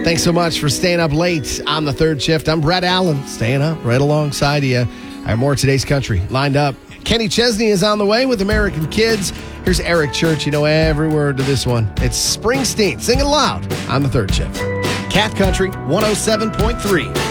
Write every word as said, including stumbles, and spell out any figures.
Thanks so much for staying up late on the third shift. I'm Brett Allen, staying up right alongside of you. I have more of today's country lined up. Kenny Chesney is on the way with American Kids. Here's Eric Church. You know every word to this one. It's Springsteen. Sing it loud on the third shift. Cat Country one oh seven point three.